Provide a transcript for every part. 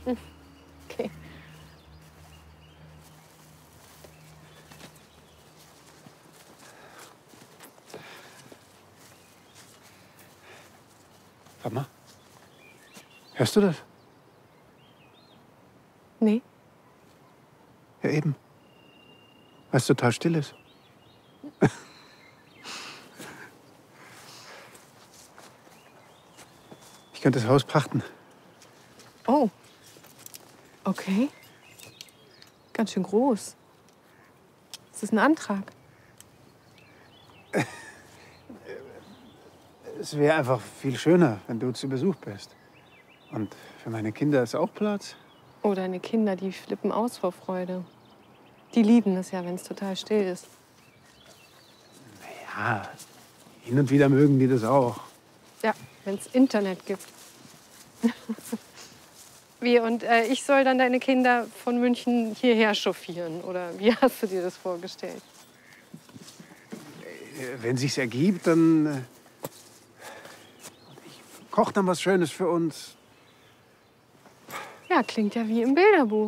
Okay. Warte mal. Hörst du das? Nee. Ja, eben. Weil es total still ist. Ich könnte das Haus pachten. Oh. Okay. Ganz schön groß. Ist das ein Antrag? Es wäre einfach viel schöner, wenn du zu Besuch bist. Und für meine Kinder ist auch Platz. Oh, deine Kinder, die flippen aus vor Freude. Die lieben es ja, wenn es total still ist. Ja, hin und wieder mögen die das auch. Ja, wenn es Internet gibt. Wie, und ich soll dann deine Kinder von München hierher chauffieren? Oder wie hast du dir das vorgestellt? Wenn sich's ergibt, dann ich koch dann was Schönes für uns. Ja, klingt ja wie im Bilderbuch.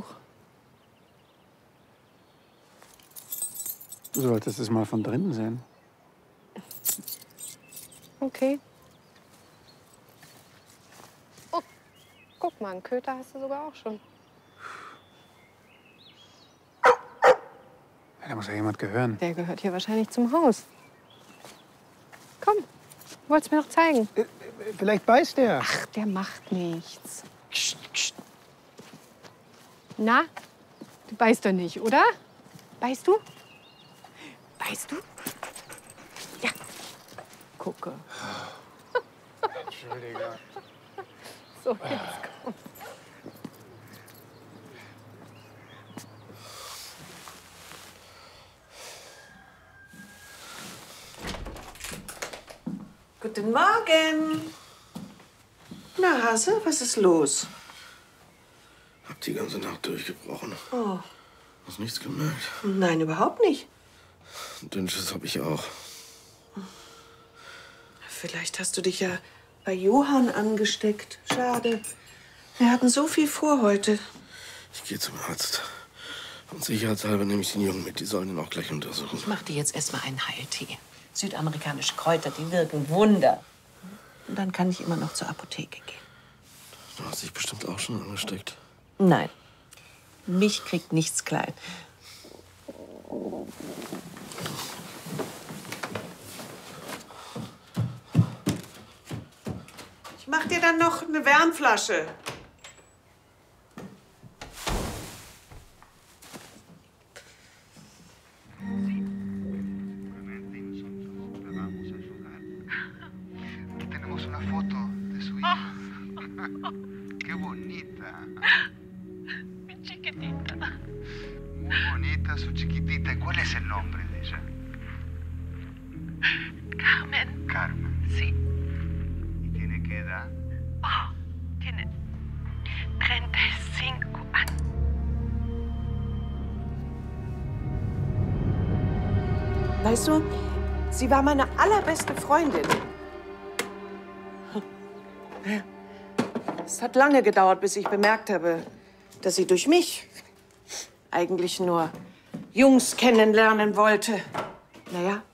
Du solltest es mal von drinnen sehen. Okay. Oh, guck mal, einen Köter hast du sogar auch schon. Ja, da muss ja jemand gehören. Der gehört hier wahrscheinlich zum Haus. Komm, du wolltest mir doch zeigen. Vielleicht beißt der. Ach, der macht nichts. Na, du beißt doch nicht, oder? Beißt du? Beißt du? Ja. Gucke. Entschuldige. So, jetzt komm. Guten Morgen. Na, Hase, was ist los? Hab die ganze Nacht durchgebrochen. Oh, Hast nichts gemerkt? nein, überhaupt nicht. Dünnschiss hab ich auch. Vielleicht hast du dich ja bei Johann angesteckt. Schade. Wir hatten so viel vor heute. Ich gehe zum Arzt. Und sicherheitshalber nehme ich den Jungen mit. Die sollen ihn auch gleich untersuchen. Ich mach dir jetzt erstmal einen Heiltee. Südamerikanische Kräuter, die wirken Wunder. Und dann kann ich immer noch zur Apotheke gehen. Du hast dich bestimmt auch schon angesteckt. Nein, mich kriegt nichts klein. Ich mach dir dann noch eine Wärmflasche. Tenemos una foto de su hija. Qué bonita. Mi chiquitita. Muy bonita, su chiquitita. ¿Y cuál es el nombre de ella? Carmen. Carmen. Sí. ¿Y tiene qué edad? Oh, tiene 35 años. Weißt du, sie war meine allerbeste Freundin. Es hat lange gedauert, bis ich bemerkt habe, dass sie durch mich eigentlich nur Jungs kennenlernen wollte. Naja,